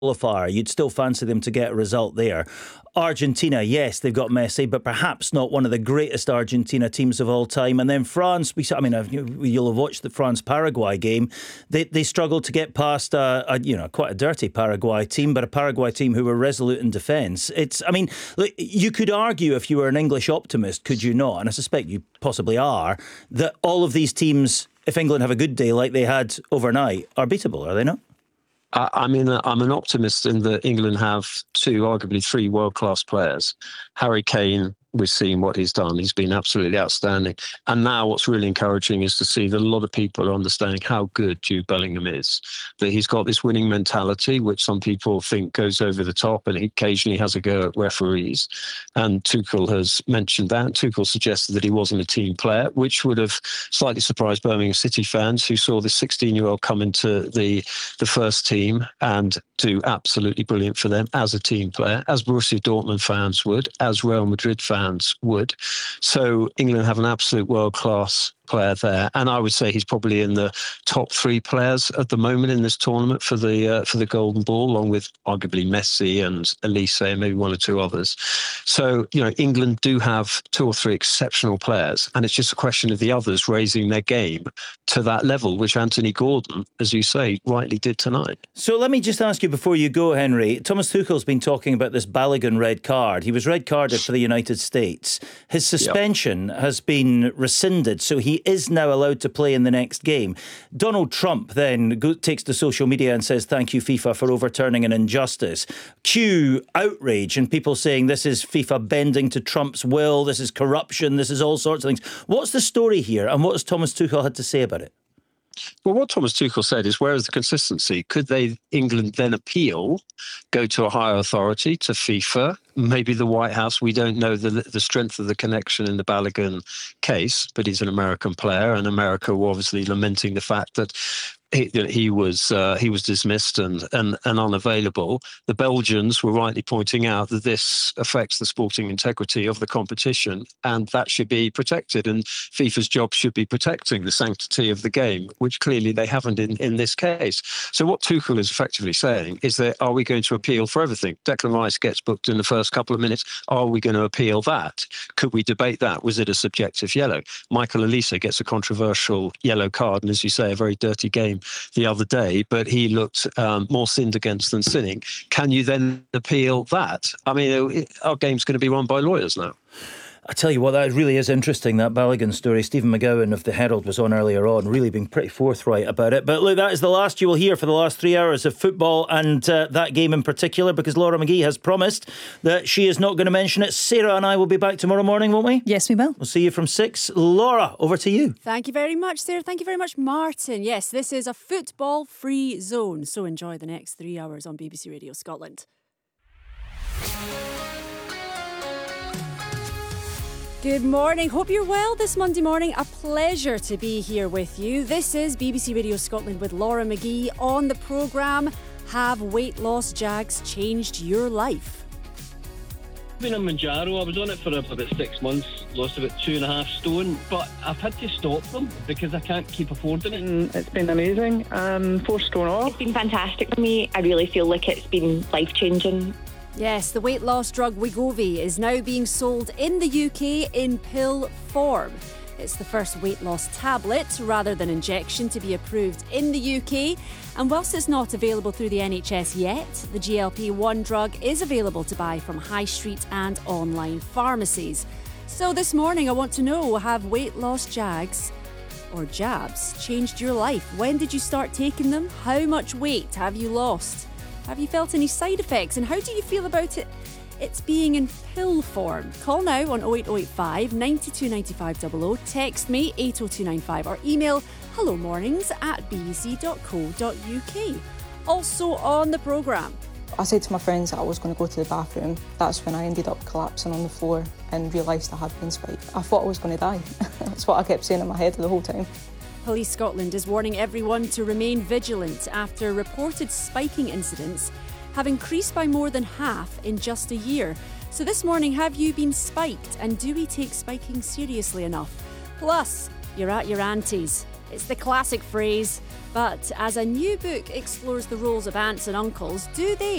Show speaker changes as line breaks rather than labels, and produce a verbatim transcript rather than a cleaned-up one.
qualifier, you'd still fancy them to get a result there. Argentina, yes, they've got Messi, but perhaps not one of the greatest Argentina teams of all time. And then France, we, I mean, you'll have watched the France-Paraguay game. They they struggled to get past a, a, you know, quite a dirty Paraguay team, but a Paraguay team who were resolute in defence. It's, I mean, look, you could argue if you were an English optimist, could you not? And I suspect you possibly are, that all of these teams, if England have a good day like they had overnight, are beatable, are they not?
I mean, I'm an optimist in that England have two, arguably three world-class players. Harry Kane, we've seen what he's done. He's been absolutely outstanding. And now what's really encouraging is to see that a lot of people are understanding how good Jude Bellingham is. That he's got this winning mentality, which some people think goes over the top, and he occasionally has a go at referees. And Tuchel has mentioned that. Tuchel suggested that he wasn't a team player, which would have slightly surprised Birmingham City fans who saw this sixteen-year-old come into the, the first team and do absolutely brilliant for them as a team player, as Borussia Dortmund fans would, as Real Madrid fans would. So England have an absolute world-class player there, and I would say he's probably in the top three players at the moment in this tournament for the uh, for the Golden Ball, along with arguably Messi and Elise and maybe one or two others. So, you know, England do have two or three exceptional players, and it's just a question of the others raising their game to that level, which Anthony Gordon, as you say, rightly did tonight.
So let me just ask you before you go, Henry. Thomas Tuchel's been talking about this Balogun red card. He was red carded for the United States. His suspension yep. has been rescinded, so he is now allowed to play in the next game. Donald Trump then go, takes to social media and says, thank you, FIFA, for overturning an injustice. Cue outrage and people saying this is FIFA bending to Trump's will, this is corruption, this is all sorts of things. What's the story here, and what has Thomas Tuchel had to say about it?
Well, what Thomas Tuchel said is, where is the consistency? Could they, England, then appeal, go to a higher authority, to FIFA, maybe the White House? We don't know the the strength of the connection in the Balogun case, but he's an American player, and America were obviously lamenting the fact that he, he was uh, he was dismissed and, and and unavailable. The Belgians were rightly pointing out that this affects the sporting integrity of the competition, and that should be protected. And FIFA's job should be protecting the sanctity of the game, which clearly they haven't in, in this case. So what Tuchel is effectively saying is that, are we going to appeal for everything? Declan Rice gets booked in the first couple of minutes. Are we going to appeal that? Could we debate that? Was it a subjective yellow? Michael Olise gets a controversial yellow card, and as you say, a very dirty game the other day, but he looked um, more sinned against than sinning. Can you then appeal that? I mean, our game's going to be run by lawyers now.
I tell you what, that really is interesting, that Balogun story. Stephen McGowan of the Herald was on earlier on, really being pretty forthright about it. But look, that is the last you will hear for the last three hours of football, and uh, that game in particular, because Laura McGee has promised that she is not going to mention it. Sarah and I will be back tomorrow morning, won't we?
Yes, we will.
We'll see you from six. Laura, over to you.
Thank you very much, Sarah. Thank you very much, Martin. Yes, this is a football-free zone, so enjoy the next three hours on B B C Radio Scotland. Good morning. Hope you're well this Monday morning. A pleasure to be here with you. This is B B C Radio Scotland with Laura McGee. On the programme, have weight loss Jags changed your life?
I've been on Mounjaro. I was on it for about six months, lost about two and a half stone, but I've had to stop them because I can't keep affording it.
Mm, it's been amazing. Um, four stone off.
It's been fantastic for me. I really feel like it's been life-changing.
Yes, the weight loss drug Wegovy is now being sold in the U K in pill form. It's the first weight loss tablet rather than injection to be approved in the U K. And whilst it's not available through the N H S yet, the G L P one drug is available to buy from high street and online pharmacies. So this morning I want to know, have weight loss Jags or jabs changed your life? When did you start taking them? How much weight have you lost? Have you felt any side effects, and how do you feel about it? It's being in pill form. Call now on oh eight oh eight five, nine two nine five hundred hundred, text me eight oh two nine five, or email hello mornings at b b c dot co dot u k. Also on the programme,
I said to my friends that I was going to go to the bathroom. That's when I ended up collapsing on the floor and realised I had been spiked. I thought I was going to die. That's what I kept saying in my head the whole time.
Police Scotland is warning everyone to remain vigilant after reported spiking incidents have increased by more than half in just a year. So this morning, have you been spiked, and do we take spiking seriously enough? Plus, you're at your aunties. It's the classic phrase, but as a new book explores the roles of aunts and uncles, do they